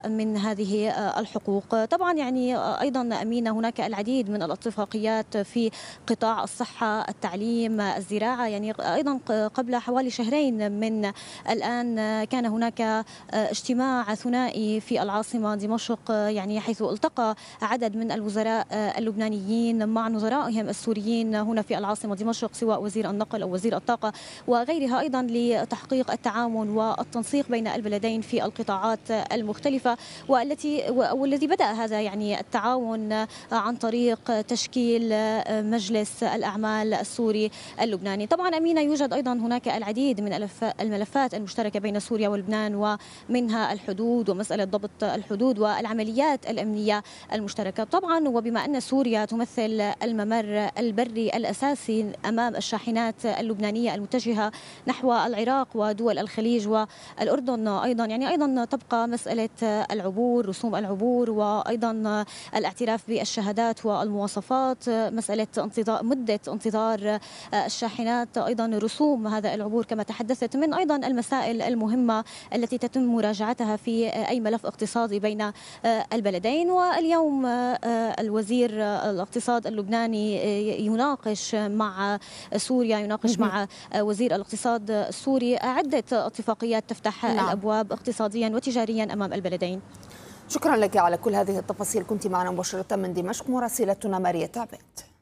من هذه الحقوق. طبعا يعني أيضا أمينة هناك العديد من الاتفاقيات في قطاع الصحة، التعليم، الزراعة. يعني أيضا قبل حوالي شهرين من الآن كان هناك اجتماع ثنائي في العاصمة دمشق، يعني حيث التقى عدد من الوزراء اللبنانيين مع نظرائهم السوريين هنا في العاصمة دمشق، سواء وزير النقل أو وزير الطاقة وغيرها، أيضا لتحقيق التعاون والتنسيق بين البلدين في القطاعات المختلفة، والذي بدأ هذا يعني التعاون عن طريق تشكيل مجلس الأعمال السوري اللبناني. طبعا أمينة يوجد أيضا هناك العديد من الملفات المشتركة بين سوريا ولبنان، ومنها الحدود ومسألة ضبط الحدود والعمليات الأمنية المشتركة. طبعا وبما أن سوريا تمثل الممر البري الأساسي أمام الشاحنات اللبنانية المتجهة نحو العراق ودول الخليج والأردن أيضا، يعني أيضا تبقى مسألة العبور، رسوم العبور، وأيضا الاعتراف بالشهادات والمواصفات، مسألة مدة انتظار الشاحنات، أيضا رسوم هذا العبور كما تحدثت، من أيضا المسائل المهمة التي تتم مراجعتها في أي ملف اقتصادي بين البلدين. واليوم الوزير الاقتصاد اللبناني يناقش مع سوريا، يناقش مع وزير الاقتصاد السوري عدة اتفاقيات تفتح الأبواب اقتصاديا وتجاريا أمام البلدين. شكرا لك على كل هذه التفاصيل، كنت معنا مباشرة من دمشق مراسلتنا ماريا تعبت.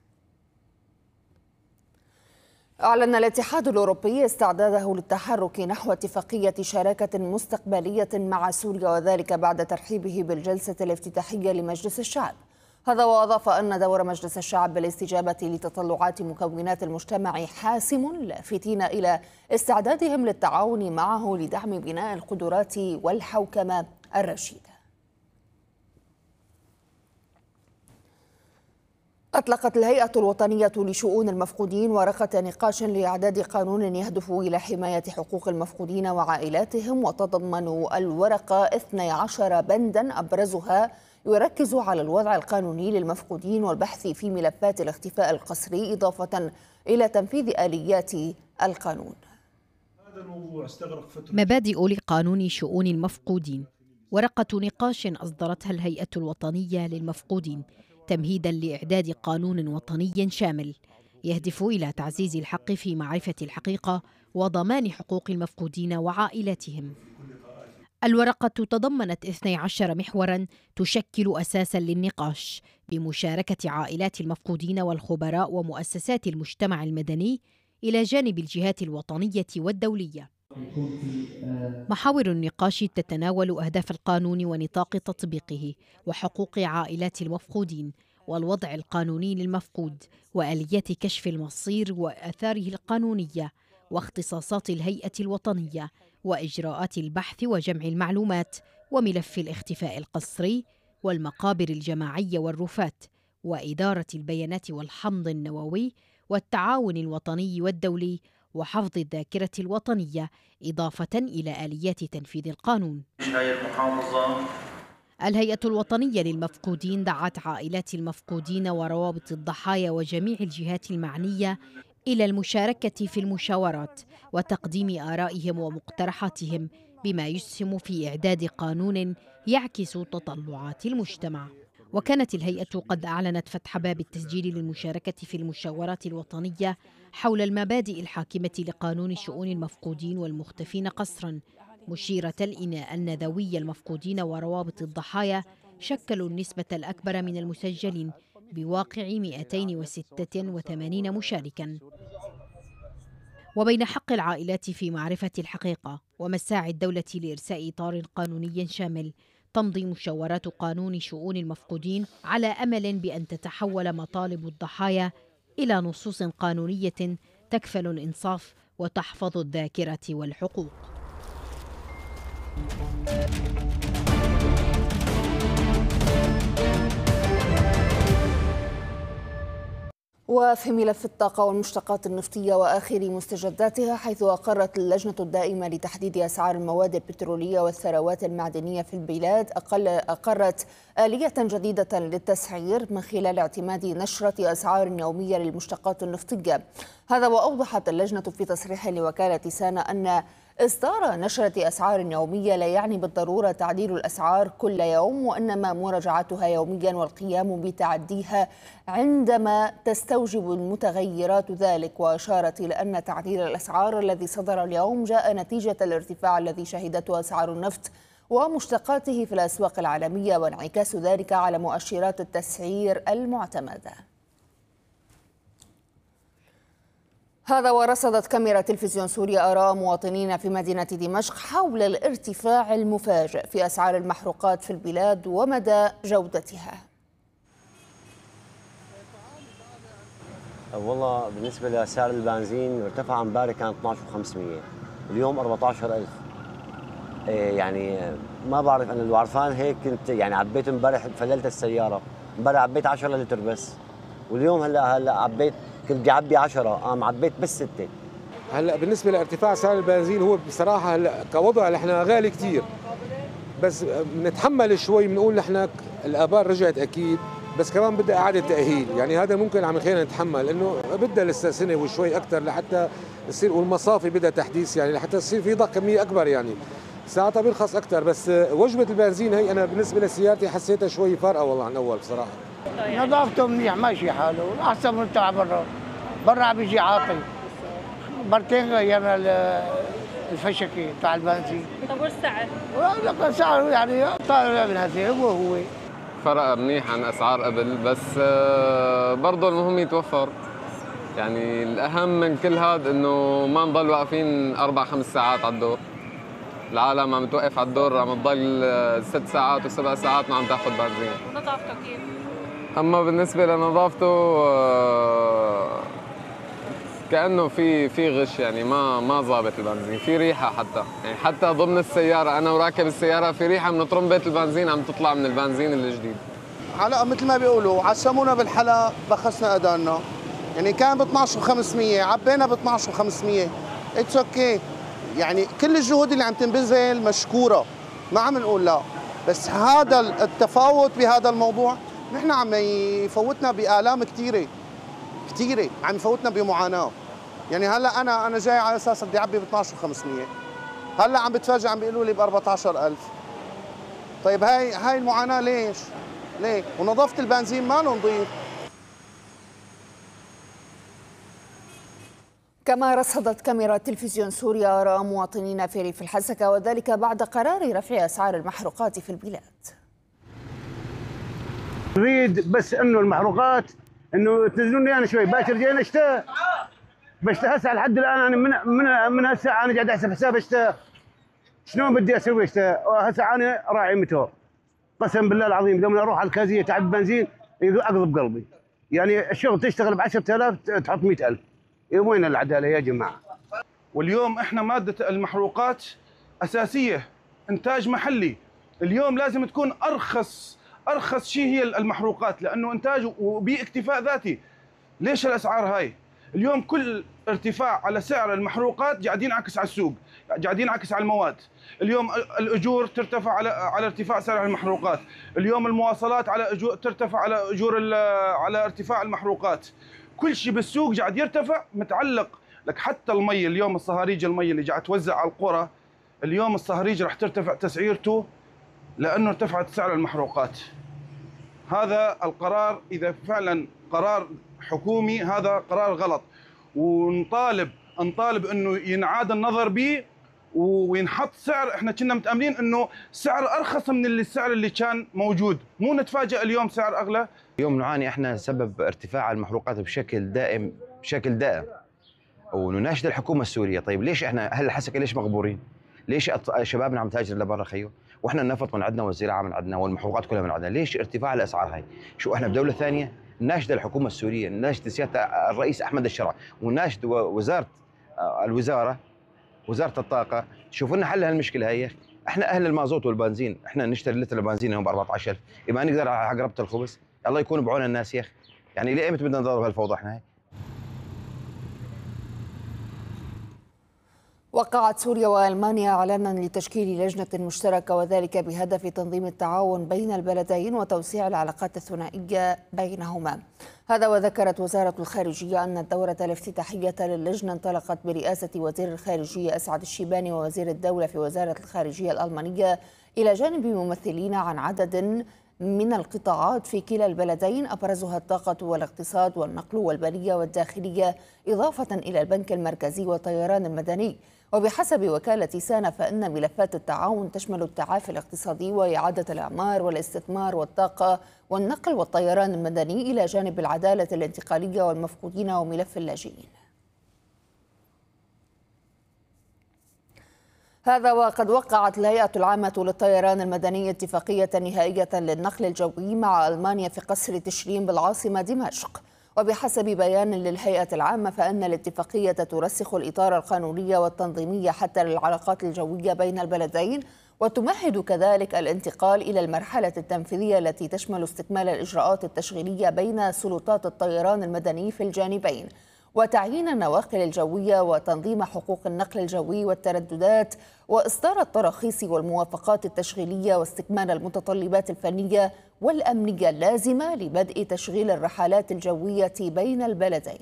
أعلن الاتحاد الأوروبي استعداده للتحرك نحو اتفاقية شراكة مستقبلية مع سوريا، وذلك بعد ترحيبه بالجلسة الافتتاحية لمجلس الشعب. هذا وأضاف أن دور مجلس الشعب بالاستجابة لتطلعات مكونات المجتمع حاسم، لافتين إلى استعدادهم للتعاون معه لدعم بناء القدرات والحوكمة الرشيدة. أطلقت الهيئة الوطنية لشؤون المفقودين ورقة نقاش لإعداد قانون يهدف إلى حماية حقوق المفقودين وعائلاتهم، وتضمن الورقة 12 بندا أبرزها يركز على الوضع القانوني للمفقودين والبحث في ملفات الاختفاء القسري، إضافة إلى تنفيذ آليات القانون. مبادئ لقانون شؤون المفقودين، ورقة نقاش أصدرتها الهيئة الوطنية للمفقودين تمهيدا لإعداد قانون وطني شامل يهدف إلى تعزيز الحق في معرفة الحقيقة وضمان حقوق المفقودين وعائلاتهم. الورقة تضمنت 12 محورا تشكل أساسا للنقاش، بمشاركة عائلات المفقودين والخبراء ومؤسسات المجتمع المدني إلى جانب الجهات الوطنية والدولية. محاور النقاش تتناول أهداف القانون ونطاق تطبيقه، وحقوق عائلات المفقودين، والوضع القانوني للمفقود، وآليات كشف المصير وآثاره القانونية، واختصاصات الهيئة الوطنية، وإجراءات البحث وجمع المعلومات، وملف الاختفاء القسري، والمقابر الجماعية والرفات، وإدارة البيانات والحمض النووي، والتعاون الوطني والدولي، وحفظ الذاكرة الوطنية، إضافة إلى آليات تنفيذ القانون. الهيئة الوطنية للمفقودين دعت عائلات المفقودين وروابط الضحايا وجميع الجهات المعنية إلى المشاركة في المشاورات وتقديم آرائهم ومقترحاتهم، بما يسهم في إعداد قانون يعكس تطلعات المجتمع. وكانت الهيئة قد أعلنت فتح باب التسجيل للمشاركة في المشاورات الوطنية حول المبادئ الحاكمة لقانون شؤون المفقودين والمختفين قسرا، مشيرة أن ذوي المفقودين وروابط الضحايا شكلوا النسبة الأكبر من المسجلين بواقع 286 مشاركا. وبين حق العائلات في معرفة الحقيقة ومساعي الدولة لإرساء إطار قانوني شامل، تمضي مشاورات قانون شؤون المفقودين على أمل بأن تتحول مطالب الضحايا إلى نصوص قانونية تكفل الإنصاف وتحفظ الذاكرة والحقوق. وفي ملف الطاقة والمشتقات النفطية وآخر مستجداتها، حيث أقرت اللجنة الدائمة لتحديد أسعار المواد البترولية والثروات المعدنية في البلاد أقرت آلية جديدة للتسعير من خلال اعتماد نشرة أسعار يومية للمشتقات النفطية. هذا وأوضحت اللجنة في تصريح لوكالة سانا أن إصدار نشرة أسعار يومية لا يعني بالضرورة تعديل الأسعار كل يوم، وإنما مراجعتها يوميا والقيام بتعديها عندما تستوجب المتغيرات ذلك. وأشارت إلى أن تعديل الأسعار الذي صدر اليوم جاء نتيجة الارتفاع الذي شهدته أسعار النفط ومشتقاته في الأسواق العالمية، وانعكاس ذلك على مؤشرات التسعير المعتمدة. هذا ورصدت كاميرا تلفزيون سوريا آراء مواطنين في مدينة دمشق حول الارتفاع المفاجئ في أسعار المحروقات في البلاد ومدى جودتها. والله بالنسبة لسعر البنزين ارتفع امبارح كان 12,500، اليوم 14,000. يعني ما بعرف انا، لو عرفان هيك كنت يعني عبيت امبارح، فللت السيارة امبارح عبيت 10 لتر بس، واليوم هلا عبيت، كنت بدي اعبي 10 عبيت بس 6. هلا بالنسبه لارتفاع سعر البنزين هو بصراحه هلا كوضع نحن غالي كثير، بس بنتحمل شوي، بنقول نحن الابار رجعت اكيد، بس كمان بدها اعاده تاهيل، يعني هذا ممكن عم يخلينا نتحمل، لانه بدها لسه سنه وشوي اكثر لحتى يصير، والمصافي بدها تحديث يعني لحتى يصير في ضخ كميه اكبر، يعني ساعتها بيرخص اكثر. بس وجبه البنزين هي انا بالنسبه لسيارتي حسيتها شوي فارقه والله عن اول بصراحه. نظافته منيح ماشي حاله، احسن من تاع برا عم يجي عاطل. مرتين غيرنا الفشكي تاع البنزين. طب والسعر؟ سعره يعني طالع من هذه هو فرق منيح عن اسعار قبل، بس برضه المهم يتوفر. يعني الاهم من كل هذا انه ما نضل واقفين 4-5 ساعات على الدور. العالم عم توقف على الدور، عم تضل 6 ساعات و7 ساعات ما عم تاخذ بنزين. نظافته كيف؟ اما بالنسبه لنظافته كانه في غش، يعني ما ظابط البنزين، في ريحه حتى ضمن السياره، انا وراكب السياره في ريحه من طرمبه البنزين عم تطلع من البنزين الجديد. هلا مثل ما بيقولوا عسمونا بالحلا بخسنا اذاننا، يعني كان ب 12,500 عبينا ب 12,500. اتس اوكي، يعني كل الجهود اللي عم تنبذل مشكوره، ما عم نقول لا، بس هذا التفاوت بهذا الموضوع نحن عم يفوتنا بآلام كثيره، عم يفوتنا بمعاناه. يعني هلا انا جاي على اساس بدي اعبي ب 12,500، هلا عم بتفاجئ عم بيقولوا لي ب 14,000. طيب هاي المعاناه ليش؟ ليه؟ ونظافه البنزين ما له نظيف. كما رصدت كاميرا تلفزيون سوريا آراء مواطنين في ريف الحسكة، وذلك بعد قرار رفع أسعار المحروقات في البلاد. نريد بس انه المحروقات انه تنزلوني انا شوي، باكر جينا شتاء بشتاء هسه لحد الان، انا من هسه انا قاعد احسب حساب شتاء شلون بدي اسوي شتاء. هسه انا راعي متور، قسم بالله العظيم لما اروح على الكازيه تعب بنزين اقلب قلبي. يعني الشغل تشتغل ب 10,000 تحط 100,000، وين العداله يا جماعه؟ واليوم احنا ماده المحروقات اساسيه، انتاج محلي. اليوم لازم تكون ارخص شيء هي المحروقات، لانه انتاج وباكتفاء ذاتي. ليش الاسعار هاي؟ اليوم كل ارتفاع على سعر المحروقات قاعد ينعكس على السوق، قاعد ينعكس على المواد. اليوم الاجور ترتفع على ارتفاع سعر المحروقات، اليوم المواصلات على اجور ترتفع على اجور على ارتفاع المحروقات. كل شيء بالسوق قاعد يرتفع، متعلق لك حتى المي. اليوم الصهاريج المي اللي قاعد توزع على القرى، اليوم الصهاريج راح ترتفع تسعيرته لانه ارتفعت سعر المحروقات. هذا القرار اذا فعلا قرار حكومي هذا قرار غلط، ونطالب انه ينعاد النظر به وينحط سعر. احنا كنا متاملين انه سعر ارخص من السعر اللي كان موجود، مو نتفاجئ اليوم سعر اغلى. اليوم نعاني احنا سبب ارتفاع المحروقات بشكل دائم ونناشد الحكومه السوريه. طيب ليش احنا اهل الحسكه ليش مغبورين؟ ليش شبابنا عم تهاجر لبرا خيو؟ واحنا النفط من عندنا والزراعه من عندنا والمحروقات كلها من عندنا، ليش ارتفاع الاسعار هاي؟ شو احنا بدوله ثانيه؟ نناشد الحكومه السوريه، نناشد سياده الرئيس احمد الشرع، ونناشد وزاره الطاقه تشوف لنا حل هالمشكله هي. احنا اهل المازوت والبنزين، احنا نشتري لتر البنزين اليوم ب 14,000، يبقى نقدر على قربة الخبز. الله يكون بعون الناس يا اخي، يعني ليه ايمتى بدنا نضرب هالفوضى احنا هاي؟ وقعت سوريا وألمانيا إعلانا لتشكيل لجنة مشتركة، وذلك بهدف تنظيم التعاون بين البلدين وتوسيع العلاقات الثنائية بينهما. هذا وذكرت وزارة الخارجية أن الدورة الافتتاحية للجنة انطلقت برئاسة وزير الخارجية أسعد الشيباني ووزير الدولة في وزارة الخارجية الألمانية، إلى جانب ممثلين عن عدد من القطاعات في كلا البلدين، أبرزها الطاقة والاقتصاد والنقل والبرية والداخلية، إضافة إلى البنك المركزي والطيران المدني. وبحسب وكالة سانا فإن ملفات التعاون تشمل التعافي الاقتصادي وإعادة الإعمار والاستثمار والطاقة والنقل والطيران المدني، إلى جانب العدالة الانتقالية والمفقودين وملف اللاجئين. هذا وقد وقعت الهيئة العامة للطيران المدني اتفاقية نهائية للنقل الجوي مع ألمانيا في قصر تشرين بالعاصمة دمشق. وبحسب بيان للهيئة العامة فإن الاتفاقية ترسخ الإطار القانوني والتنظيمي حتى للعلاقات الجوية بين البلدين، وتمهد كذلك الانتقال إلى المرحلة التنفيذية التي تشمل استكمال الإجراءات التشغيلية بين سلطات الطيران المدني في الجانبين، وتعيين النواقل الجوية وتنظيم حقوق النقل الجوي والترددات، وإصدار التراخيص والموافقات التشغيلية، واستكمال المتطلبات الفنية والأمنية اللازمة لبدء تشغيل الرحلات الجوية بين البلدين.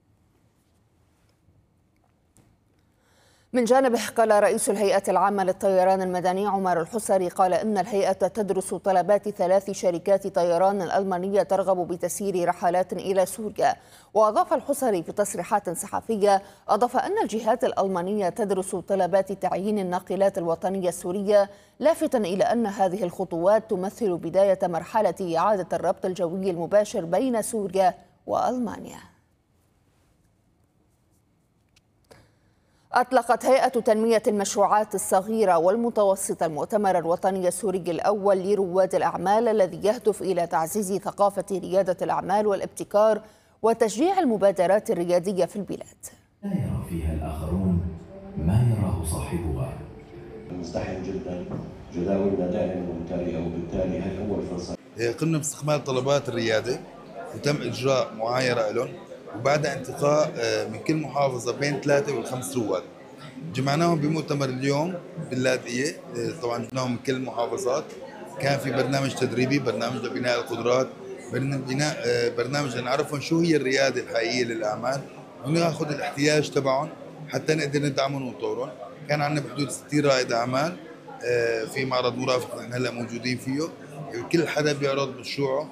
من جانبه قال رئيس الهيئة العامة للطيران المدني عمر الحسري قال إن الهيئة تدرس طلبات 3 شركات طيران ألمانية ترغب بتسيير رحلات إلى سوريا. وأضاف الحسري في تصريحات صحفية أن الجهات الألمانية تدرس طلبات تعيين الناقلات الوطنية السورية، لافتا إلى أن هذه الخطوات تمثل بداية مرحلة إعادة الربط الجوي المباشر بين سوريا وألمانيا. أطلقت هيئة تنمية المشروعات الصغيرة والمتوسطة المؤتمر الوطني السوري الأول لرواد الأعمال، الذي يهدف إلى تعزيز ثقافة ريادة الأعمال والابتكار وتشجيع المبادرات الريادية في البلاد. لا يرى فيها الآخرون ما يراه صاحبها. مزدحم جدا، جداولنا دائما ممتلئة، وبالتالي هي أول فرصة. قمنا باستكمال طلبات الريادة وتم إجراء معايرة لهم، وبعد انتقاء من كل محافظة بين 3 و5 رواد. جمعناهم بمؤتمر اليوم باللاذقية، طبعا جبناهم من كل المحافظات. كان في برنامج تدريبي، برنامج لبناء القدرات، برنامج لنعرفهم شو هي الريادة الحقيقية للأعمال وناخذ الاحتياج تبعهم حتى نقدر ندعمهم ونطورهم. كان عندنا بحدود 60 رائد أعمال في معرض مرافق نحن هلا موجودين فيه، كل حدا بيعرض مشروعه.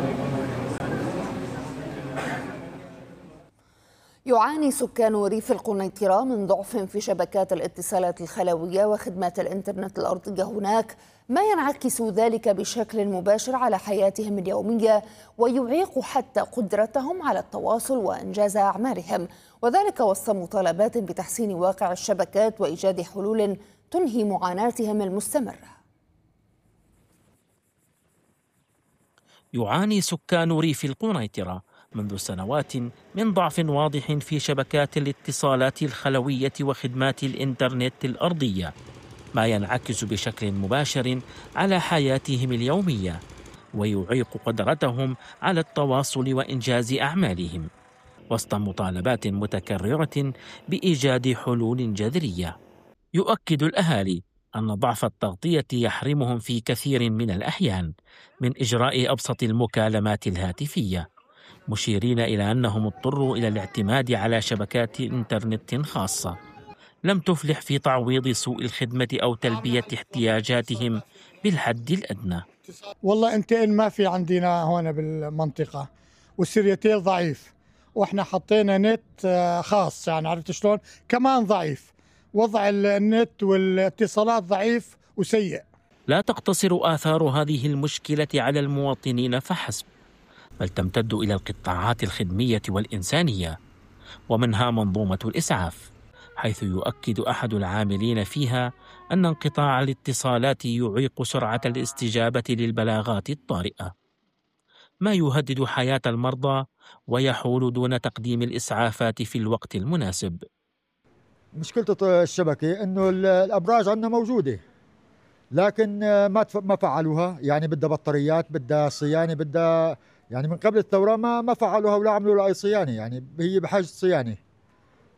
يعاني سكان ريف القنيطرة من ضعف في شبكات الاتصالات الخلوية وخدمات الإنترنت الأرضية هناك، ما ينعكس ذلك بشكل مباشر على حياتهم اليومية ويعيق حتى قدرتهم على التواصل وإنجاز أعمالهم، وذلك وسط مطالبات بتحسين واقع الشبكات وإيجاد حلول تنهي معاناتهم المستمرة. يعاني سكان ريف القنيطرة منذ سنوات من ضعف واضح في شبكات الاتصالات الخلوية وخدمات الإنترنت الأرضية، ما ينعكس بشكل مباشر على حياتهم اليومية ويعيق قدرتهم على التواصل وإنجاز أعمالهم، وسط مطالبات متكررة بإيجاد حلول جذرية. يؤكد الأهالي أن ضعف التغطية يحرمهم في كثير من الأحيان من إجراء أبسط المكالمات الهاتفية، مشيرين إلى أنهم اضطروا إلى الاعتماد على شبكات إنترنت خاصة لم تفلح في تعويض سوء الخدمة أو تلبية احتياجاتهم بالحد الأدنى. والله انتقل ما في عندنا هون بالمنطقة، والسريتيل ضعيف، وإحنا حطينا نت خاص، يعني عرفت شلون كمان ضعيف، وضع النت والاتصالات ضعيف وسيء. لا تقتصر آثار هذه المشكلة على المواطنين فحسب، بل تمتد إلى القطاعات الخدمية والإنسانية، ومنها منظومة الإسعاف، حيث يؤكد أحد العاملين فيها أن انقطاع الاتصالات يعيق سرعة الاستجابة للبلاغات الطارئة، ما يهدد حياة المرضى ويحول دون تقديم الإسعافات في الوقت المناسب. مشكلة الشبكة إنه الأبراج عندنا موجودة، لكن ما فعلوها، يعني بدها بطاريات، بدها صيانة، بدها يعني من قبل الثورة ما فعلوها ولا عملوا لها أي صيانة، يعني هي بحاجة صيانة.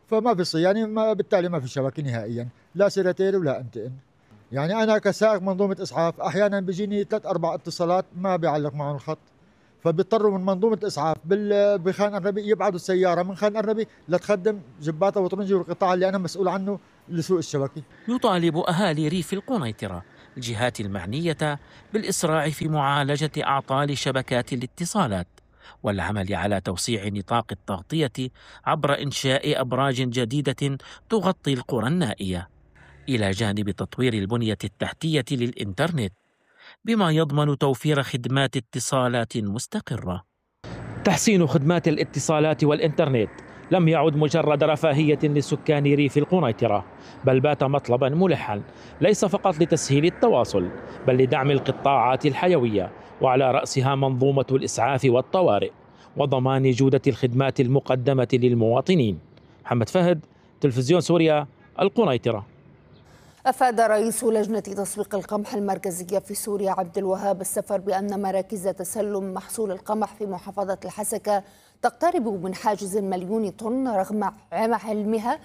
فما في صي يعني بالتالي ما في شبكه نهائيا، لا سيرتيل ولا انتن. يعني انا كسائق منظومه اسعاف احيانا بيجيني 3-4 اتصالات ما بيعلق معهم الخط، فبيضطروا من منظومه اسعاف بخان الربي يبعدوا السياره من خان الربي لتخدم جباته وطرنجي والقطاع اللي انا مسؤول عنه لسوق الشبكه. يطالب اهالي ريف القنيطره الجهات المعنيه بالاسراع في معالجه اعطال شبكات الاتصالات والعمل على توسيع نطاق التغطيه عبر انشاء ابراج جديده تغطي القرى النائيه، الى جانب تطوير البنيه التحتيه للإنترنت بما يضمن توفير خدمات اتصالات مستقرة. تحسين خدمات الاتصالات والإنترنت لم يعد مجرد رفاهية لسكان ريف القنيطرة، بل بات مطلبا ملحا ليس فقط لتسهيل التواصل بل لدعم القطاعات الحيوية، وعلى رأسها منظومة الإسعاف والطوارئ، وضمان جودة الخدمات المقدمة للمواطنين. محمد فهد، تلفزيون سوريا، القنيطرة. أفاد رئيس لجنة تسويق القمح المركزية في سوريا عبد الوهاب السفر بأن مراكز تسلم محصول القمح في محافظة الحسكة تقترب من حاجز 1,000,000 طن رغم عملها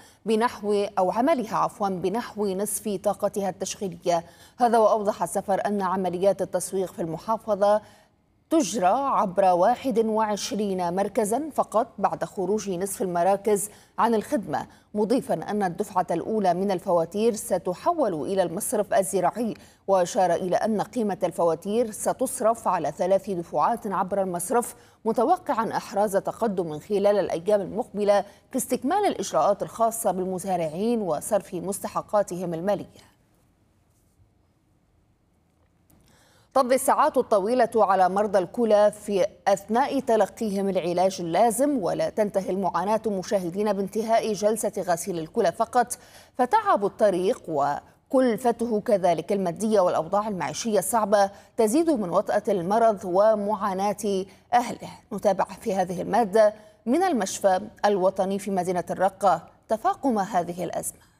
بنحو نصف طاقتها التشغيلية. هذا وأوضح السفر أن عمليات التسويق في المحافظة تجرى عبر 21 مركزا فقط بعد خروج نصف المراكز عن الخدمة، مضيفا أن الدفعة الأولى من الفواتير ستحول إلى المصرف الزراعي، وأشار إلى أن قيمة الفواتير ستصرف على 3 دفعات عبر المصرف، متوقعا إحراز تقدم خلال الأيام المقبلة في استكمال الإجراءات الخاصة بالمزارعين وصرف مستحقاتهم المالية. تمضي الساعات الطويلة على مرضى الكلى في أثناء تلقيهم العلاج اللازم، ولا تنتهي المعاناة مشاهدين بانتهاء جلسة غسيل الكلى فقط، فتعب الطريق وكلفته كذلك المادية والأوضاع المعيشية الصعبة تزيد من وطأة المرض ومعاناة أهله. نتابع في هذه المادة من المشفى الوطني في مدينة الرقة تفاقم هذه الأزمة.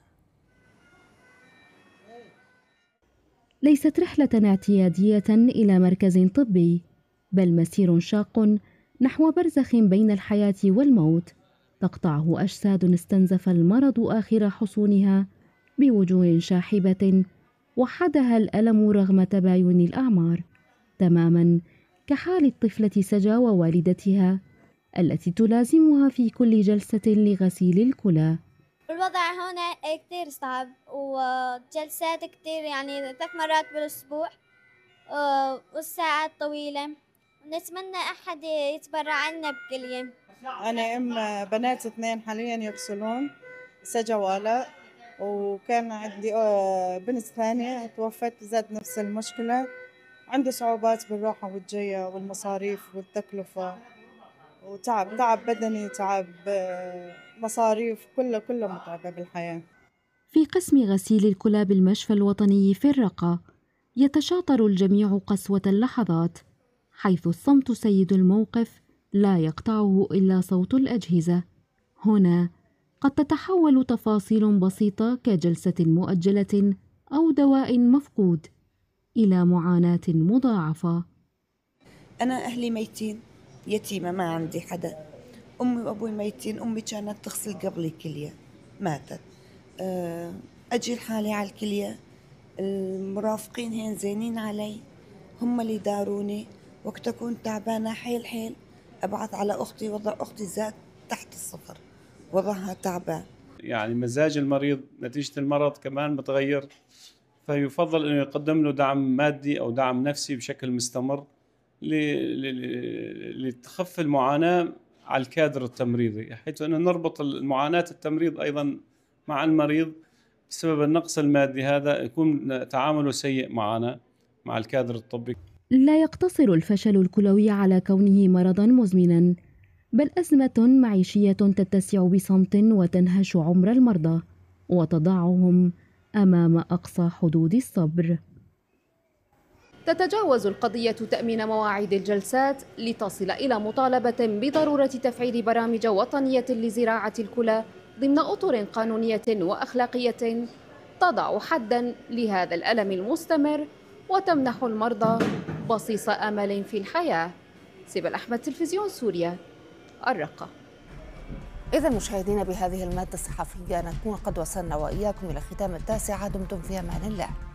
ليست رحلة اعتيادية إلى مركز طبي، بل مسير شاق نحو برزخ بين الحياة والموت تقطعه أجساد استنزف المرض آخر حصونها بوجوه شاحبة وحدها الألم رغم تباين الأعمار، تماما كحال الطفلة سجا ووالدتها التي تلازمها في كل جلسة لغسيل الكلى. الوضع هنا كتير صعب وجلسات كتير، يعني 3 مرات بالأسبوع والساعات طويلة، ونتمنى أحد يتبرع عنا بكلية. أنا أم بنات 2 حاليا يغسلون، سجا وآلاء، وكان عندي بنت ثانية توفت زاد نفس المشكلة. عندي صعوبات بالروحة والجاية والمصاريف والتكلفة وتعب بدني، تعب مصاريف، كله متعبة بالحياة. في قسم غسيل الكلى بالمشفى الوطني في الرقة يتشاطر الجميع قسوة اللحظات، حيث الصمت سيد الموقف لا يقطعه إلا صوت الأجهزة. هنا قد تتحول تفاصيل بسيطة كجلسة مؤجلة أو دواء مفقود إلى معاناة مضاعفة. أنا أهلي ميتين، يتيمة، ما عندي حدا. أمي وأبوي ميتين، أمي كانت تغسل قبلي كلية، ماتت. أجي لحالي على الكلية، المرافقين هين زينين علي، هم اللي داروني. وقت أكون تعبانة حيل أبعث على أختي، وضع أختي زاد تحت الصفر، وضعها تعبان. يعني مزاج المريض نتيجة المرض كمان متغير، فيفضل أنه يقدم له دعم مادي أو دعم نفسي بشكل مستمر لتخف المعاناة على الكادر التمريضي، حيث أنه نربط المعاناة التمريض أيضا مع المريض بسبب النقص المادي، هذا يكون تعامله سيء معنا مع الكادر الطبي. لا يقتصر الفشل الكلوي على كونه مرضا مزمنا، بل أزمة معيشية تتسع بصمت وتنهش عمر المرضى وتضعهم أمام أقصى حدود الصبر. تتجاوز القضية تأمين مواعيد الجلسات لتصل إلى مطالبة بضرورة تفعيل برامج وطنية لزراعة الكلى ضمن أطر قانونية وأخلاقية تضع حداً لهذا الألم المستمر وتمنح المرضى بصيص أمل في الحياة. سبل أحمد، تلفزيون سوريا، الرقة. إذا مشاهدينا بهذه المادة الصحفية نكون قد وصلنا وإياكم إلى ختام التاسعة. دمتم في أمان الله.